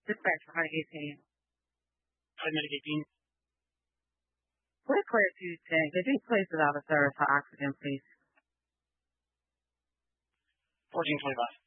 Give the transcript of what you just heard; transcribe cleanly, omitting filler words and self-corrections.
Dispatch for Highgate Team. Mitigate Bean. Quick clarity check. Did you place it out of service for oxygen, please? 1425.